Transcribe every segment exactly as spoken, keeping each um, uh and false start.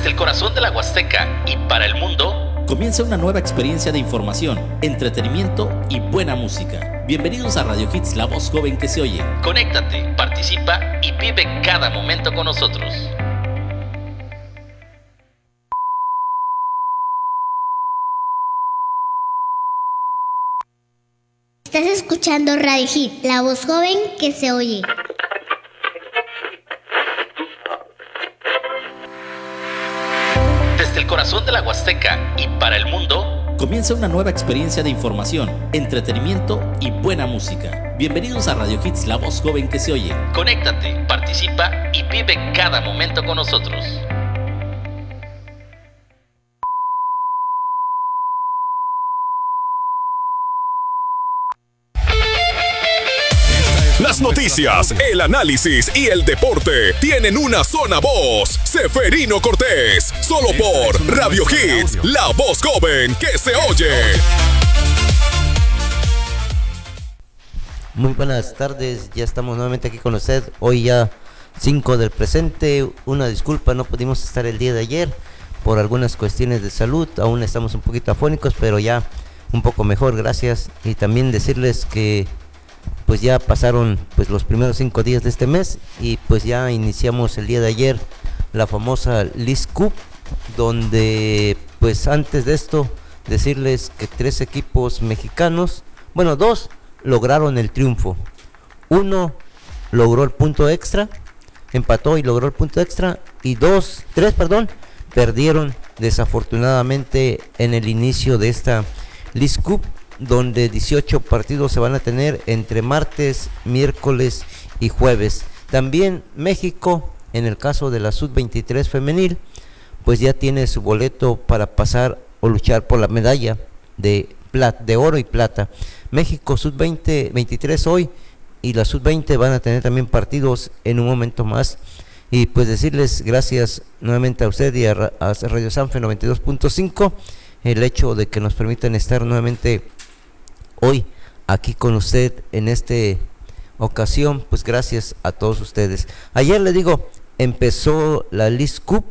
Desde el corazón de la Huasteca y para el mundo, comienza una nueva experiencia de información, entretenimiento y buena música. Bienvenidos a Radio Hits, la voz joven que se oye. Conéctate, participa y vive cada momento con nosotros. Estás escuchando Radio Hits, la voz joven que se oye. Desde el corazón de la Huasteca y para el mundo, comienza una nueva experiencia de información, entretenimiento y buena música. Bienvenidos a Radio Hits, la voz joven que se oye. Conéctate, participa y vive cada momento con nosotros. Las noticias, el análisis y el deporte tienen una sola voz. Seferino Cortés, solo por Radio Hits, la voz joven que se oye. Muy buenas tardes, ya estamos nuevamente aquí con usted. Hoy ya cinco del presente. Una disculpa, no pudimos estar el día de ayer por algunas cuestiones de salud. Aún estamos un poquito afónicos, pero ya un poco mejor, gracias. Y también decirles que pues ya pasaron pues los primeros cinco días de este mes y pues ya iniciamos el día de ayer la famosa Leagues Cup, donde pues antes de esto decirles que tres equipos mexicanos, bueno, dos lograron el triunfo. Uno logró el punto extra, empató y logró el punto extra, y dos, tres, perdón, perdieron desafortunadamente en el inicio de esta Leagues Cup, donde dieciocho partidos se van a tener entre martes, miércoles y jueves. También México, en el caso de la sub veintitrés femenil, pues ya tiene su boleto para pasar o luchar por la medalla de plata, de oro y plata. México sub veinte, veintitrés hoy y la sub veinte van a tener también partidos en un momento más. Y pues decirles gracias nuevamente a usted y a, a Radio Sanfe noventa y dos punto cinco el hecho de que nos permitan estar nuevamente hoy aquí con usted en esta ocasión. Pues gracias a todos ustedes. Ayer le digo, empezó la Leagues Cup,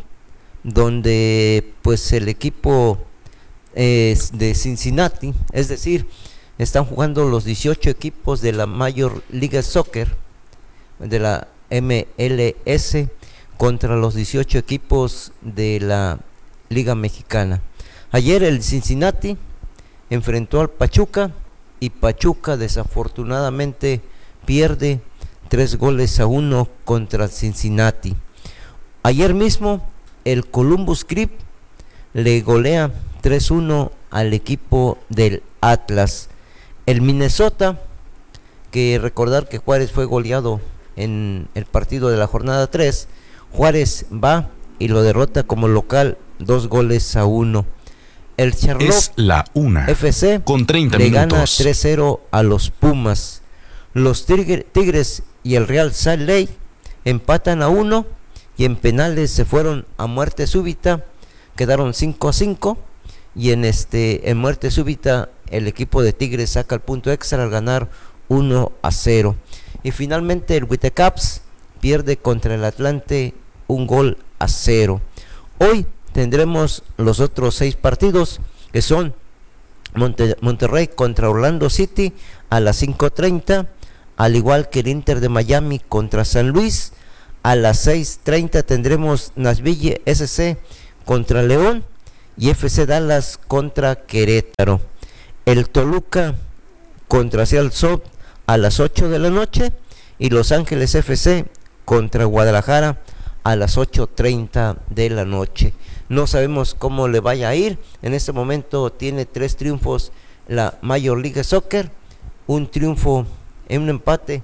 donde pues el equipo eh, de Cincinnati, es decir, están jugando los dieciocho equipos de la Major League Soccer, de la M L S, contra los dieciocho equipos de la Liga Mexicana. Ayer el Cincinnati enfrentó al Pachuca y Pachuca desafortunadamente pierde tres goles a uno contra Cincinnati. Ayer mismo el Columbus Crew le golea tres uno al equipo del Atlas. El Minnesota, que recordar que Juárez fue goleado en el partido de la jornada tres, Juárez va y lo derrota como local dos goles a uno. El Charlotte es la una F C con treinta le minutos. gana tres cero a los Pumas. Los Tigre, Tigres y el Real Salt Lake empatan a uno y en penales se fueron a muerte súbita, quedaron cinco a cinco, y en este en muerte súbita el equipo de Tigres saca el punto extra al ganar uno a cero. Y finalmente el Whitecaps pierde contra el Atlante un gol a cero. Hoy tendremos los otros seis partidos, que son Monte- Monterrey contra Orlando City a las cinco treinta, al igual que el Inter de Miami contra San Luis. A las seis treinta tendremos Nashville S C contra León y F C Dallas contra Querétaro. El Toluca contra Seattle Sound a las ocho de la noche y Los Ángeles F C contra Guadalajara a las ocho treinta de la noche. No sabemos cómo le vaya a ir. En este momento tiene tres triunfos la Major League Soccer, un triunfo en un empate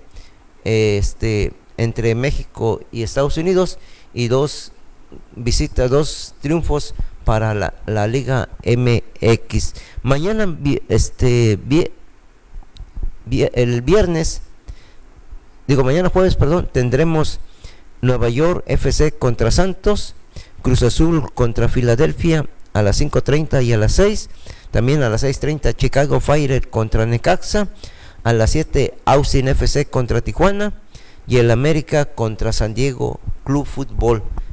este entre México y Estados Unidos, y dos visitas, dos triunfos para la, la Liga M X. Mañana este vi, vi, el viernes digo mañana jueves, perdón, tendremos Nueva York F C contra Santos, Cruz Azul contra Filadelfia a las cinco treinta y a las seis. También a las seis treinta Chicago Fire contra Necaxa. A las siete Austin F C contra Tijuana. Y el América contra San Diego Club Fútbol.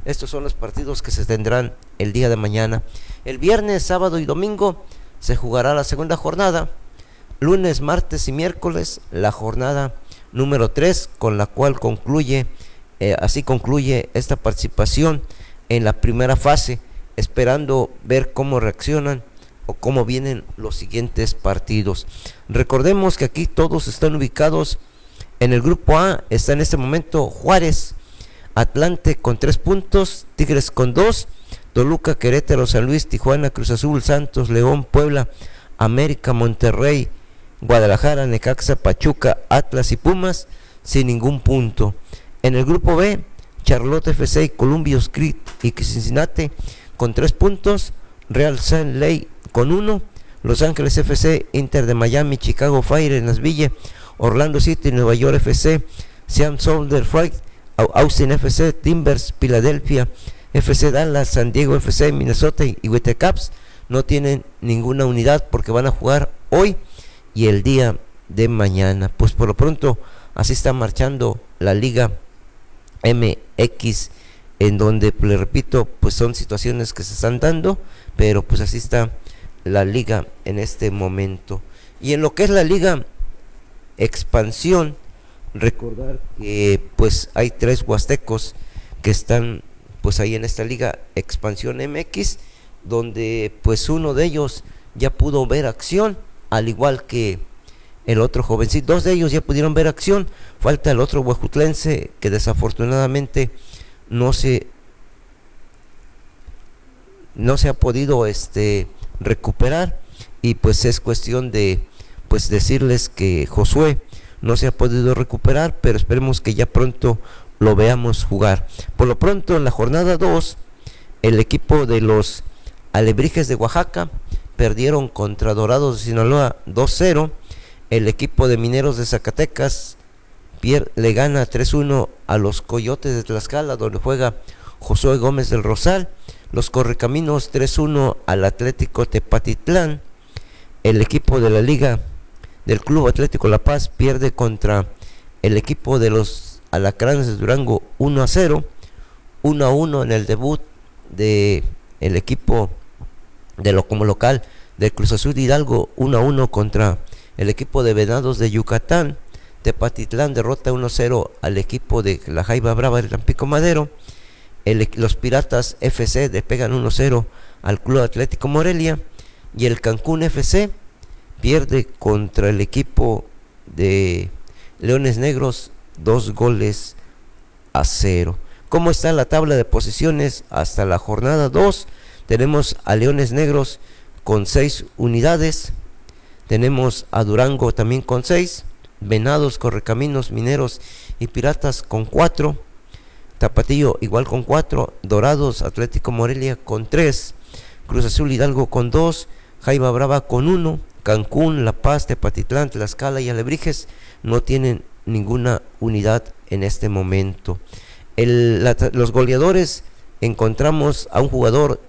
Estos son los partidos que se tendrán el día de mañana. El viernes, sábado y domingo se jugará la segunda jornada. Lunes, martes y miércoles la jornada número tres, con la cual concluye, eh, así concluye esta participación en la primera fase, esperando ver cómo reaccionan o cómo vienen los siguientes partidos. Recordemos que aquí todos están ubicados en el grupo A. Está en este momento Juárez, Atlante con tres puntos, Tigres con dos, Toluca, Querétaro, San Luis, Tijuana, Cruz Azul, Santos, León, Puebla, América, Monterrey, Guadalajara, Necaxa, Pachuca, Atlas y Pumas sin ningún punto. En el grupo B, Charlotte F C, Columbus Crew y Cincinnati con tres puntos, Real Salt Lake con uno, Los Ángeles F C, Inter de Miami, Chicago Fire en Nashville, Orlando City, Nueva York F C, Seattle Sounders Fright, Austin F C, Timbers, Philadelphia F C, Dallas, San Diego F C, Minnesota y Whitecaps no tienen ninguna unidad porque van a jugar hoy y el día de mañana. Pues por lo pronto así está marchando la Liga M X, en donde, le repito, pues son situaciones que se están dando, pero pues así está la liga en este momento. Y en lo que es la Liga Expansión, recordar que pues hay tres huastecos que están pues ahí en esta Liga Expansión M X, donde pues uno de ellos ya pudo ver acción, al igual que el otro jovencito. Dos de ellos ya pudieron ver acción, falta el otro huejutlense que desafortunadamente no se no se ha podido este recuperar, y pues es cuestión de pues decirles que Josué no se ha podido recuperar, pero esperemos que ya pronto lo veamos jugar. Por lo pronto, en la jornada dos, el equipo de los Alebrijes de Oaxaca perdieron contra Dorados de Sinaloa dos cero. El equipo de Mineros de Zacatecas pier, le gana tres uno a los Coyotes de Tlaxcala, donde juega Josué Gómez del Rosal. Los Correcaminos tres uno al Atlético Tepatitlán. El equipo de la Liga del Club Atlético La Paz pierde contra el equipo de los Alacranes de Durango uno a cero. uno a uno en el debut de el equipo de lo como local del Cruz Azul Hidalgo, uno a uno contra el equipo de Venados de Yucatán. Tepatitlán derrota uno a cero al equipo de la Jaiba Brava del Tampico Madero. El, los Piratas F C le pegan uno a cero al Club Atlético Morelia. Y el Cancún F C pierde contra el equipo de Leones Negros dos goles a cero. ¿Cómo está la tabla de posiciones hasta la jornada dos? Tenemos a Leones Negros con seis unidades. Tenemos a Durango también con seis. Venados, Correcaminos, Mineros y Piratas con cuatro. Tapatío igual con cuatro. Dorados, Atlético Morelia con tres. Cruz Azul Hidalgo con dos. Jaiba Brava con uno. Cancún, La Paz, Tepatitlán, Tlaxcala y Alebrijes no tienen ninguna unidad en este momento. El, la, los goleadores, encontramos a un jugador,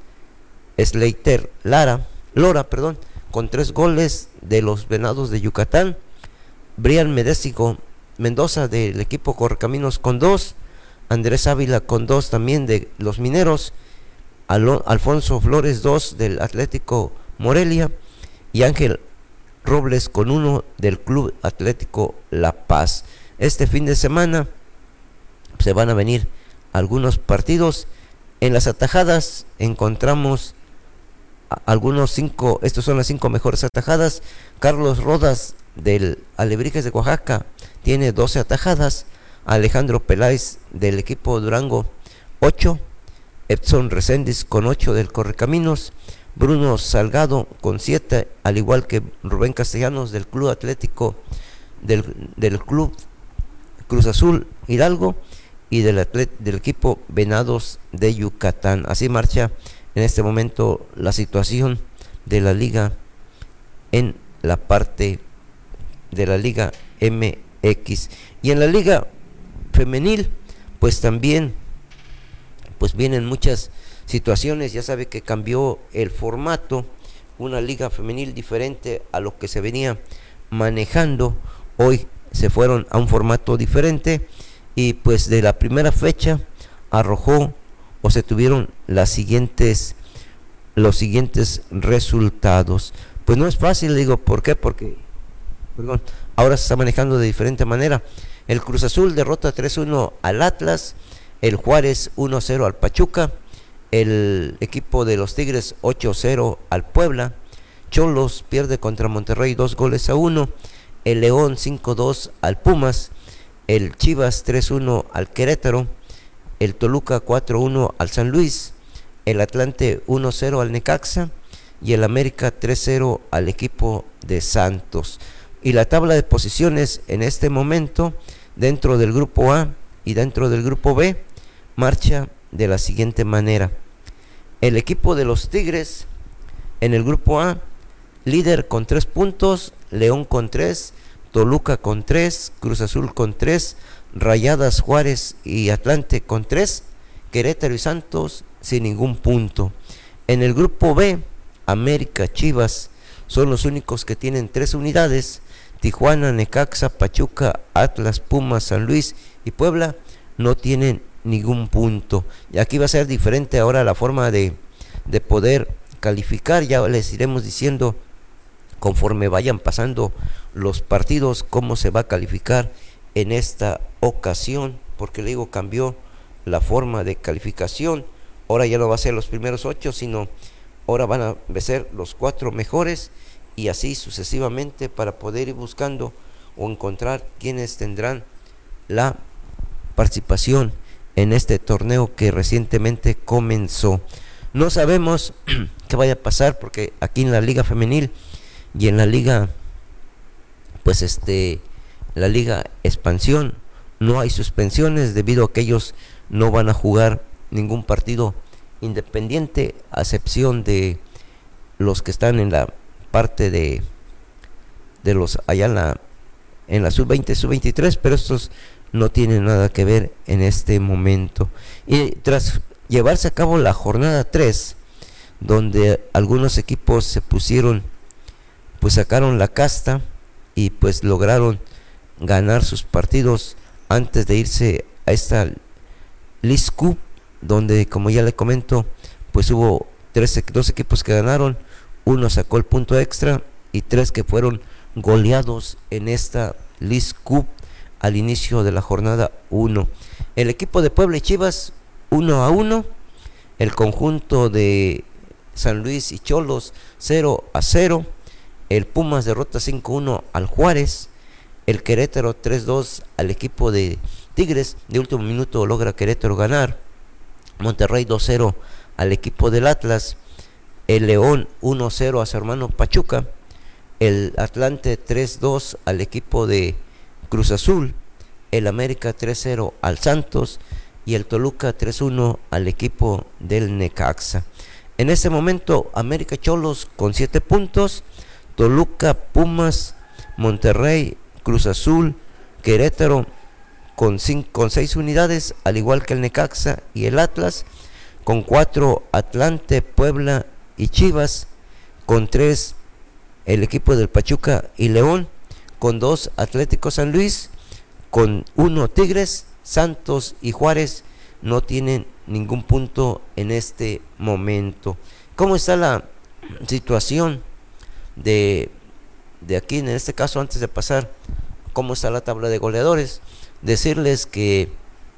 Slater Lara, Lora, perdón, con tres goles de los Venados de Yucatán. Brian Medésico Mendoza del equipo Correcaminos con dos. Andrés Ávila con dos también de los Mineros. Al, Alfonso Flores dos del Atlético Morelia. Y Ángel Robles con uno del Club Atlético La Paz. Este fin de semana se van a venir algunos partidos. En las atajadas encontramos algunos cinco, estos son las cinco mejores atajadas. Carlos Rodas del Alebrijes de Oaxaca tiene doce atajadas. Alejandro Peláez del equipo Durango ocho. Edson Reséndiz con ocho del Correcaminos. Bruno Salgado con siete, al igual que Rubén Castellanos del Club Atlético del, del Club Cruz Azul Hidalgo y del, atlet, del equipo Venados de Yucatán. Así marcha en este momento la situación de la liga en la parte de la Liga M X. Y en la Liga Femenil, pues también pues vienen muchas situaciones. Ya sabe que cambió el formato, una liga femenil diferente a lo que se venía manejando. Hoy se fueron a un formato diferente y pues de la primera fecha arrojó o se tuvieron las siguientes, los siguientes resultados. Pues no es fácil, digo, ¿por qué? Porque, perdón, ahora se está manejando de diferente manera. El Cruz Azul derrota tres uno al Atlas, el Juárez uno cero al Pachuca, el equipo de los Tigres ocho cero al Puebla, Cholos pierde contra Monterrey dos goles a uno, el León cinco dos al Pumas, el Chivas tres uno al Querétaro, el Toluca cuatro uno al San Luis, el Atlante uno cero al Necaxa y el América tres cero al equipo de Santos. Y la tabla de posiciones en este momento, dentro del grupo A y dentro del grupo B, marcha de la siguiente manera. El equipo de los Tigres en el grupo A, líder con tres puntos, León con tres, Toluca con tres, Cruz Azul con tres, Rayadas, Juárez y Atlante con tres, Querétaro y Santos sin ningún punto. En el grupo B, América, Chivas son los únicos que tienen tres unidades. Tijuana, Necaxa, Pachuca, Atlas, Pumas, San Luis y Puebla no tienen ningún punto. Y aquí va a ser diferente ahora la forma de, de poder calificar. Ya les iremos diciendo conforme vayan pasando los partidos cómo se va a calificar en esta ocasión, porque le digo, cambió la forma de calificación. Ahora ya no va a ser los primeros ocho, sino ahora van a ser los cuatro mejores y así sucesivamente, para poder ir buscando o encontrar quienes tendrán la participación en este torneo que recientemente comenzó. No sabemos qué vaya a pasar, porque aquí en la Liga Femenil y en la Liga, pues este, la Liga Expansión, no hay suspensiones debido a que ellos no van a jugar ningún partido independiente, a excepción de los que están en la parte de de los allá en la en la sub veinte, sub veintitrés, pero estos no tienen nada que ver en este momento. Y tras llevarse a cabo la jornada tres, donde algunos equipos se pusieron, pues sacaron la casta y pues lograron ganar sus partidos antes de irse a esta League Cup, donde, como ya le comento, pues hubo tres, dos equipos que ganaron, uno sacó el punto extra y tres que fueron goleados en esta League Cup al inicio de la jornada uno. El equipo de Puebla y Chivas uno a uno, el conjunto de San Luis y Cholos cero a cero, el Pumas derrota cinco uno al Juárez, el Querétaro tres dos al equipo de Tigres, de último minuto logra Querétaro ganar, Monterrey dos cero al equipo del Atlas, el León uno cero a su hermano Pachuca, el Atlante tres dos al equipo de Cruz Azul, el América tres cero al Santos y el Toluca tres uno al equipo del Necaxa. En este momento, América, Cholos con siete puntos, Toluca, Pumas, Monterrey, Cruz Azul, Querétaro con, cinco, con seis unidades, al igual que el Necaxa y el Atlas, con cuatro Atlante, Puebla y Chivas, con tres el equipo del Pachuca y León, con dos Atlético San Luis, con uno Tigres, Santos y Juárez no tienen ningún punto en este momento. ¿Cómo está la situación de, de aquí, en este caso, antes de pasar, cómo está la tabla de goleadores? Decirles que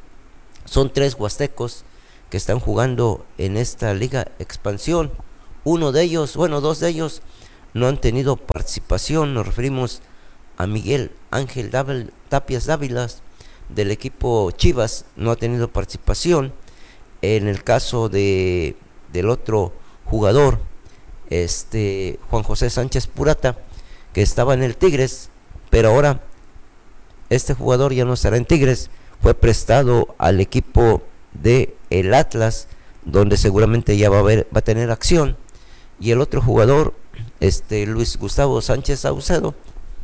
son tres huastecos que están jugando en esta Liga Expansión. Uno de ellos, bueno, dos de ellos no han tenido participación. Nos referimos a Miguel Ángel Davel, Tapias Dávilas del equipo Chivas, no ha tenido participación. En el caso de del otro jugador, este Juan José Sánchez Purata, que estaba en el Tigres, pero ahora este jugador ya no estará en Tigres, fue prestado al equipo de el Atlas, donde seguramente ya va a haber, va a tener acción. Y el otro jugador, este Luis Gustavo Sánchez Saucedo,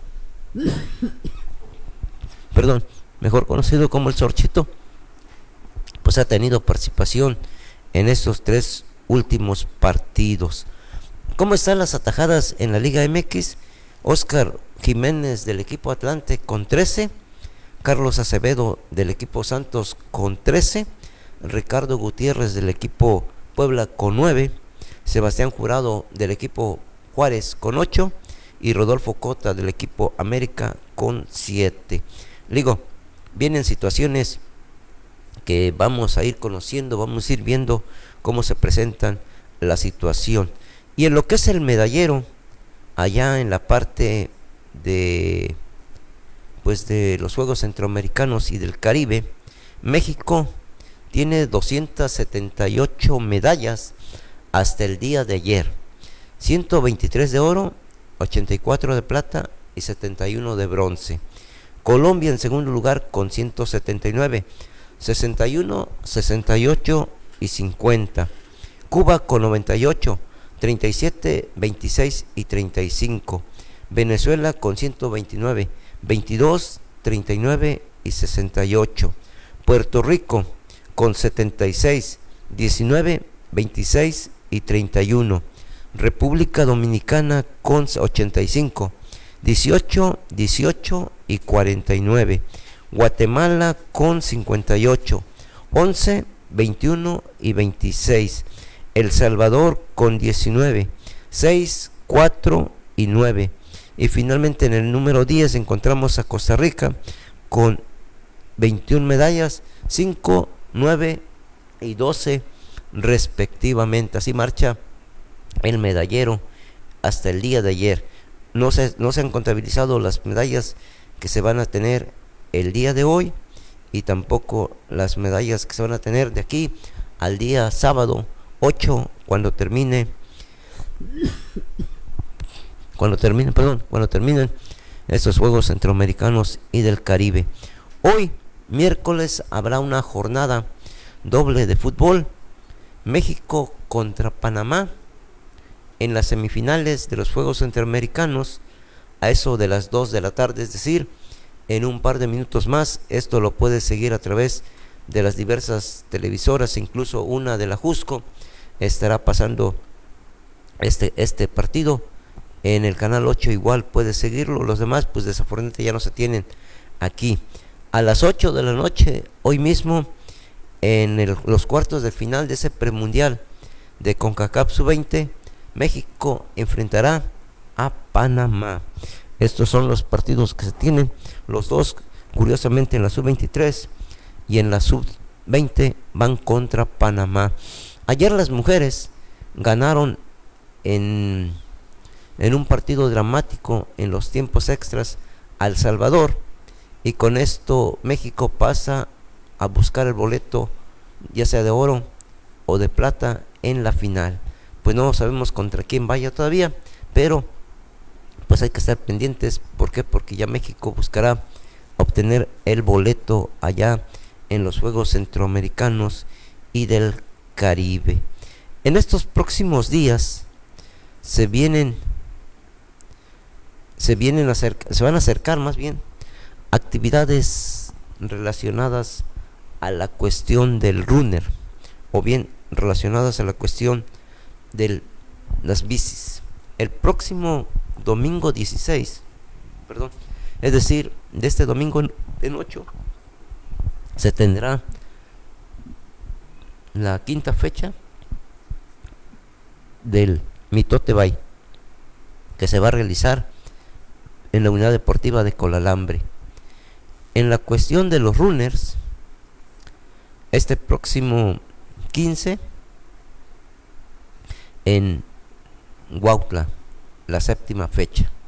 perdón, mejor conocido como el Sorchito, pues ha tenido participación en estos tres últimos partidos. ¿Cómo están las atajadas en la Liga M X? Oscar Jiménez del equipo Atlante con trece, Carlos Acevedo del equipo Santos con trece, Ricardo Gutiérrez del equipo Puebla con nueve, Sebastián Jurado del equipo Juárez con ocho y Rodolfo Cota del equipo América con siete. Digo, vienen situaciones que vamos a ir conociendo, vamos a ir viendo cómo se presentan la situación. Y en lo que es el medallero, allá en la parte de pues de los Juegos Centroamericanos y del Caribe, México tiene doscientas setenta y ocho medallas hasta el día de ayer. ciento veintitrés de oro, ochenta y cuatro de plata y setenta y uno de bronce. Colombia en segundo lugar con ciento setenta y nueve, sesenta y uno, sesenta y ocho y cincuenta. Cuba con noventa y ocho, treinta y siete, veintiséis y treinta y cinco. Venezuela con ciento veintinueve, veintidós, treinta y nueve y sesenta y ocho. Puerto Rico con setenta y seis, diecinueve, veintiséis y treinta y uno. República Dominicana con ochenta y cinco, dieciocho, dieciocho y cuarenta y nueve. Guatemala con cincuenta y ocho, once, veintiuno y veintiséis. El Salvador con diecinueve, seis, cuatro y nueve. Y finalmente en el número diez encontramos a Costa Rica con veintiuna medallas, cinco, nueve y doce respectivamente. Así marcha el medallero hasta el día de ayer. No se, no se han contabilizado las medallas que se van a tener el día de hoy y tampoco las medallas que se van a tener de aquí al día sábado ocho, cuando termine cuando termine, perdón, cuando terminen estos Juegos Centroamericanos y del Caribe. Hoy, miércoles, habrá una jornada doble de fútbol. México contra Panamá en las semifinales de los Juegos Centroamericanos a eso de las dos de la tarde, es decir, en un par de minutos más. Esto lo puedes seguir a través de las diversas televisoras, incluso una de la Jusco estará pasando este, este partido. En el canal ocho igual puedes seguirlo, los demás pues desafortunadamente ya no se tienen aquí. A las ocho de la noche, hoy mismo, en el, los cuartos de final de ese premundial de CONCACAF sub veinte, México enfrentará a Panamá. Estos son los partidos que se tienen, los dos curiosamente en la sub veintitrés y en la sub veinte van contra Panamá. Ayer las mujeres ganaron en, en un partido dramático en los tiempos extras a El Salvador, y con esto México pasa a buscar el boleto ya sea de oro o de plata en la final. Pues no sabemos contra quién vaya todavía, pero pues hay que estar pendientes. ¿Por qué? Porque ya México buscará obtener el boleto allá en los Juegos Centroamericanos y del Caribe. En estos próximos días se vienen se vienen a acercar, se van a acercar más bien actividades relacionadas a la cuestión del runner, o bien relacionadas a la cuestión de las bicis. El próximo domingo dieciséis, perdón, es decir, de este domingo en ocho, se tendrá la quinta fecha del Mitote Bay, que se va a realizar en la unidad deportiva de Colalambre. En la cuestión de los runners, este próximo quince en Huautla, la séptima fecha.